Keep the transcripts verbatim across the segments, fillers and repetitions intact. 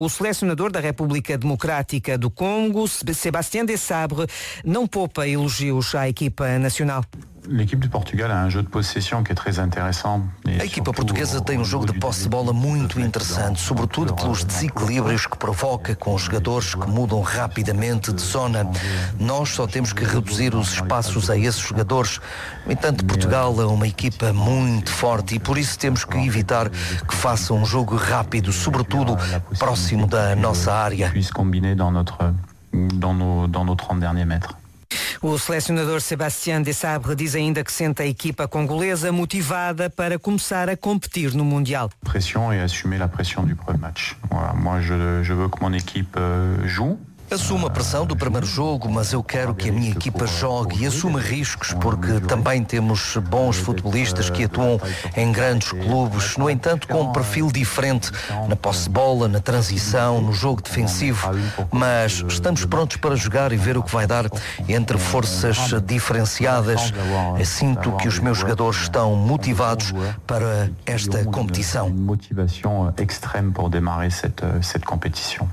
O selecionador da República Democrática do Congo, Sébastien Desabre, não poupa elogios à equipa nacional. L'équipe de Portugal a um jogo de possession que é très intéressant. A equipa portuguesa tem um jogo de posse de bola muito interessante, sobretudo pelos desequilíbrios que provoca com os jogadores que mudam rapidamente de zona. Nós só temos que reduzir os espaços a esses jogadores. No entanto, Portugal é uma equipa muito forte e por isso temos que evitar que faça um jogo rápido, sobretudo próximo da nossa área. Puisse combiner dans notre dans nos dans nos trente derniers mètres. O selecionador Sébastien Desabre diz ainda que sente a equipa congolesa motivada para começar a competir no Mundial. Pression et assumer la pression du premier match. Voilà, moi je je veux que mon équipe joue. Assumo a pressão do primeiro jogo, mas eu quero que a minha equipa jogue e assuma riscos, porque também temos bons futebolistas que atuam em grandes clubes, no entanto com um perfil diferente, na posse de bola, na transição, no jogo defensivo. Mas estamos prontos para jogar e ver o que vai dar entre forças diferenciadas. Sinto que os meus jogadores estão motivados para esta competição. Motivação extrema para démarrer cette cette compétition.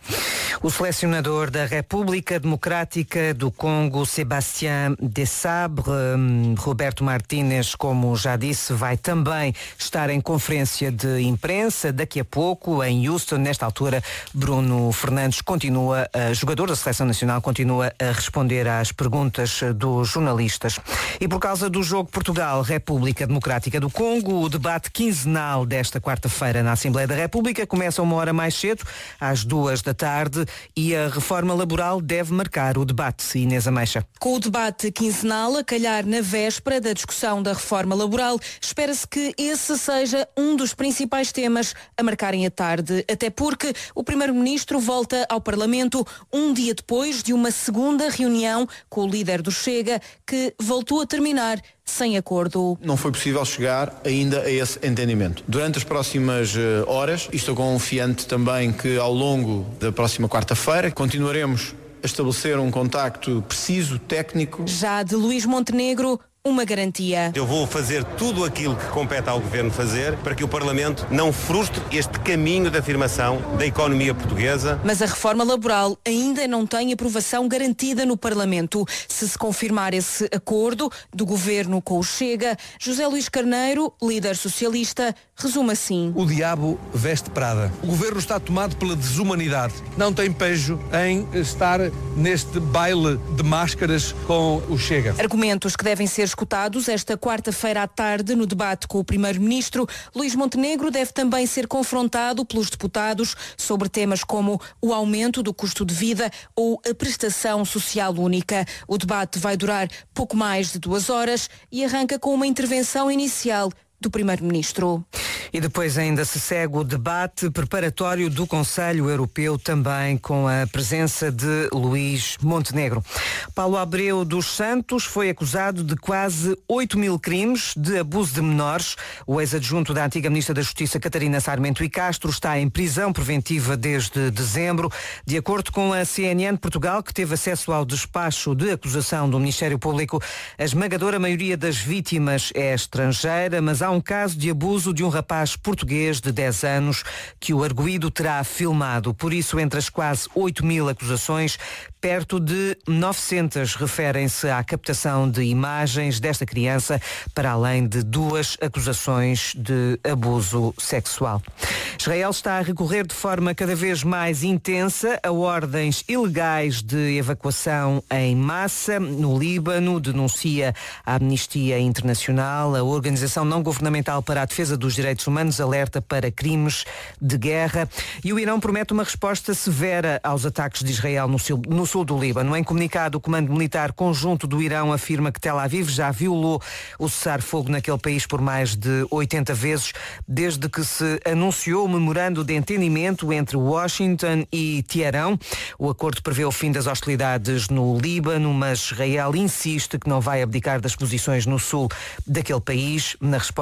O selecionador da República Democrática do Congo, Sébastien Desabre, Roberto Martínez, como já disse, vai também estar em conferência de imprensa daqui a pouco em Houston. Nesta altura, Bruno Fernandes continua, jogador da Seleção Nacional, continua a responder às perguntas dos jornalistas. E por causa do jogo Portugal-República Democrática do Congo, o debate quinzenal desta quarta-feira na Assembleia da República começa uma hora mais cedo, às duas da tarde, e a reforma laboral deve marcar o debate. Inês Ameixa. Com o debate quinzenal a calhar na véspera da discussão da reforma laboral, espera-se que esse seja um dos principais temas a marcarem a tarde, até porque o Primeiro-Ministro volta ao Parlamento um dia depois de uma segunda reunião com o líder do Chega, que voltou a terminar sem acordo. Não foi possível chegar ainda a esse entendimento. Durante as próximas horas, e estou confiante também que ao longo da próxima quarta-feira continuaremos a estabelecer um contacto preciso, técnico. Já de Luís Montenegro, uma garantia. Eu vou fazer tudo aquilo que compete ao Governo fazer para que o Parlamento não frustre este caminho de afirmação da economia portuguesa. Mas a reforma laboral ainda não tem aprovação garantida no Parlamento. Se se confirmar esse acordo do Governo com o Chega, José Luís Carneiro, líder socialista, resume assim. O diabo veste Prada. O Governo está tomado pela desumanidade. Não tem pejo em estar neste baile de máscaras com o Chega. Argumentos que devem ser escutados esta quarta-feira à tarde no debate com o Primeiro-Ministro. Luís Montenegro deve também ser confrontado pelos deputados sobre temas como o aumento do custo de vida ou a prestação social única. O debate vai durar pouco mais de duas horas e arranca com uma intervenção inicial do Primeiro-Ministro. E depois ainda se segue o debate preparatório do Conselho Europeu, também com a presença de Luís Montenegro. Paulo Abreu dos Santos foi acusado de quase oito mil crimes de abuso de menores. O ex-adjunto da antiga Ministra da Justiça, Catarina Sarmento e Castro, está em prisão preventiva desde dezembro. De acordo com a C N N Portugal, que teve acesso ao despacho de acusação do Ministério Público, a esmagadora maioria das vítimas é estrangeira, mas há um caso de abuso de um rapaz português de dez anos que o arguido terá filmado. Por isso, entre as quase oito mil acusações, perto de novecentas referem-se à captação de imagens desta criança, para além de duas acusações de abuso sexual. Israel está a recorrer de forma cada vez mais intensa a ordens ilegais de evacuação em massa no Líbano, denuncia a Amnistia Internacional. A Organização Não Governamental para a Defesa dos Direitos Humanos alerta para crimes de guerra, e o Irão promete uma resposta severa aos ataques de Israel no sul, no sul do Líbano. Em comunicado, o Comando Militar Conjunto do Irão afirma que Tel Aviv já violou o cessar-fogo naquele país por mais de oitenta vezes, desde que se anunciou o memorando de entendimento entre Washington e Teherão. O acordo prevê o fim das hostilidades no Líbano, mas Israel insiste que não vai abdicar das posições no sul daquele país. Na resposta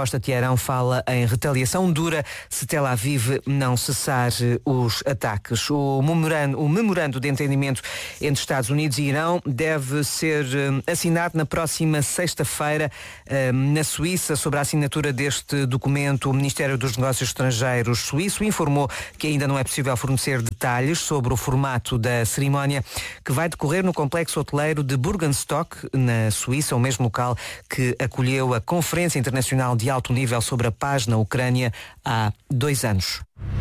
resposta, Teherão fala em retaliação dura se Tel Aviv não cessar os ataques. O memorando, o memorando de entendimento entre Estados Unidos e Irão deve ser assinado na próxima sexta-feira na Suíça. Sobre a assinatura deste documento, o Ministério dos Negócios Estrangeiros suíço informou que ainda não é possível fornecer detalhes sobre o formato da cerimónia, que vai decorrer no complexo hoteleiro de Burgenstock, na Suíça, o mesmo local que acolheu a Conferência Internacional de Alto Nível sobre a Paz na Ucrânia há dois anos.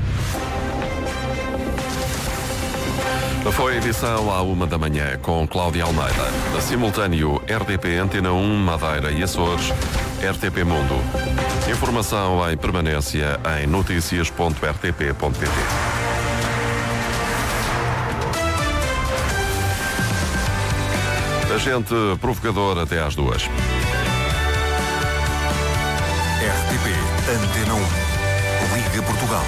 Foi a edição à uma da manhã com Cláudia Almeida. A simultâneo R T P Antena um, Madeira e Açores, R T P Mundo. Informação em permanência em notícias ponto r t p ponto p t. Agente provocador até às duas. R T P Antena um. Liga Portugal.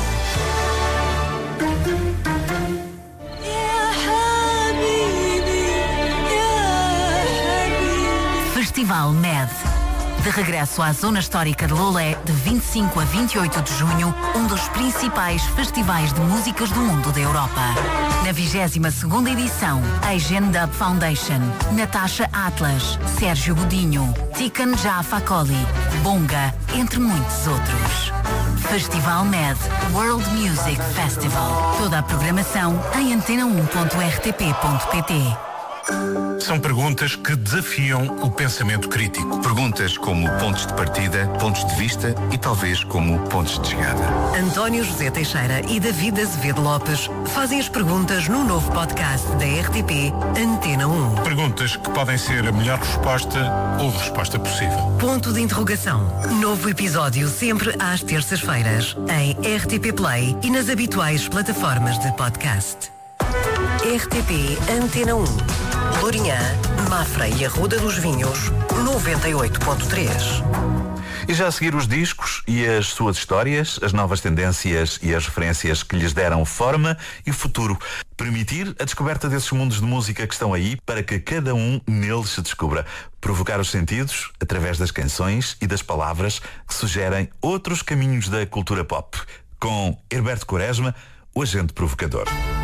Festival M E D. De regresso à Zona Histórica de Lolé, de vinte e cinco a vinte e oito de junho, um dos principais festivais de músicas do mundo da Europa. Na vigésima segunda edição, Asian Dub Foundation, Natasha Atlas, Sérgio Godinho, Tikan Jafakoli, Bonga, entre muitos outros. Festival M E D World Music Festival. Toda a programação em antena um ponto r t p ponto p t. São perguntas que desafiam o pensamento crítico. Perguntas como pontos de partida, pontos de vista e talvez como pontos de chegada. António José Teixeira e David Azevedo Lopes fazem as perguntas no novo podcast da R T P Antena um. Perguntas que podem ser a melhor resposta ou resposta possível. Ponto de interrogação. Novo episódio sempre às terças-feiras em R T P Play e nas habituais plataformas de podcast. R T P Antena um. Lourinhã, Mafra e Arruda dos Vinhos, noventa e oito ponto três. E já a seguir os discos e as suas histórias, as novas tendências e as referências que lhes deram forma e futuro. Permitir a descoberta desses mundos de música que estão aí para que cada um neles se descubra. Provocar os sentidos através das canções e das palavras que sugerem outros caminhos da cultura pop. Com Herberto Quaresma, o agente provocador.